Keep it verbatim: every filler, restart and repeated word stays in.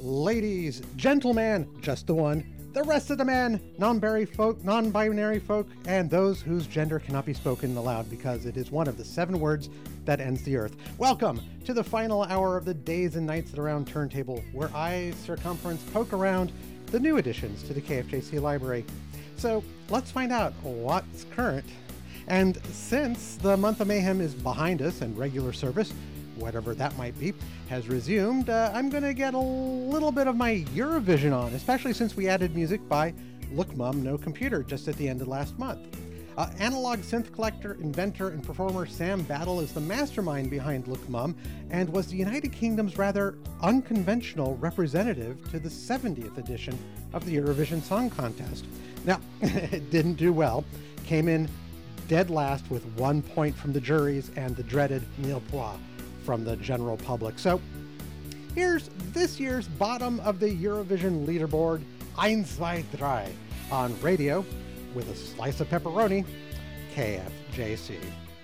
ladies, gentlemen, just the one, the rest of the men, non-binary folk, non-binary folk, and those whose gender cannot be spoken aloud because it is one of the seven words that ends the earth. Welcome to the final hour of the Days and Nights at Around Turntable, where I, Circumference, poke around the new additions to the K F J C library. So let's find out what's current. And since the month of Mayhem is behind us and regular service, whatever that might be, has resumed, uh, I'm going to get a little bit of my Eurovision on, especially since we added music by Look Mum No Computer just at the end of last month. Uh, analog synth collector, inventor, and performer Sam Battle is the mastermind behind Look Mum and was the United Kingdom's rather unconventional representative to the seventieth edition of the Eurovision Song Contest. Now, it didn't do well, came in dead last with one point from the juries and the dreaded nil point from the general public. So here's this year's bottom of the Eurovision leaderboard, eins, zwei, drei, on radio with a slice of pepperoni, K F J C.